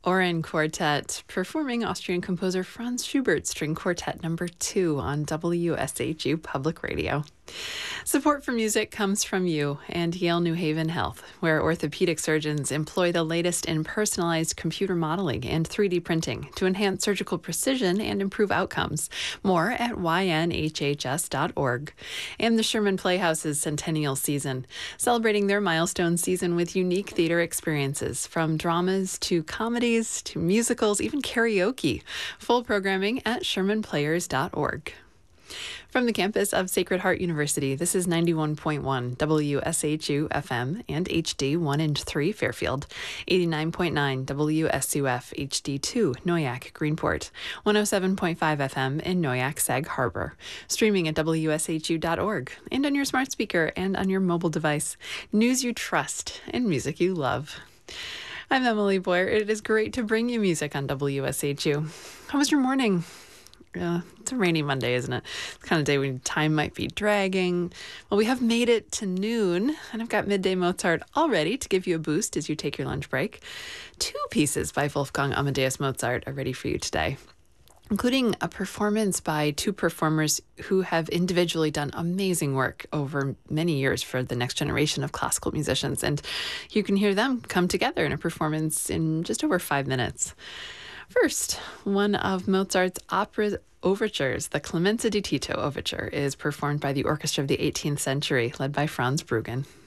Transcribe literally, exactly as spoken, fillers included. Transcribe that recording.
Oren Quartet performing Austrian composer Franz Schubert String Quartet number two on W S H U Public Radio. Support for music comes from you and Yale New Haven Health, where orthopedic surgeons employ the latest in personalized computer modeling and three D printing to enhance surgical precision and improve outcomes. More at y n h h s dot org. And the Sherman Playhouse's centennial season, celebrating their milestone season with unique theater experiences, from dramas to comedies to musicals, even karaoke. Full programming at sherman players dot org. From the campus of Sacred Heart University, this is ninety-one point one W S H U F M and H D one and three Fairfield, eighty-nine point nine W S U F H D two Noyac Greenport, one oh seven point five F M in Noyac Sag Harbor, streaming at W S H U dot org and on your smart speaker and on your mobile device. News you trust and music you love. I'm Emily Boyer. It is great to bring you music on W S H U. How was your morning? Uh, it's a rainy Monday, isn't it? It's the kind of day when time might be dragging. Well, we have made it to noon, and I've got Midday Mozart all ready to give you a boost as you take your lunch break. Two pieces by Wolfgang Amadeus Mozart are ready for you today, including a performance by two performers who have individually done amazing work over many years for the next generation of classical musicians. And you can hear them come together in a performance in just over five minutes. First, one of Mozart's opera overtures, the Clemenza di Tito Overture, is performed by the Orchestra of the eighteenth Century, led by Franz Bruggen.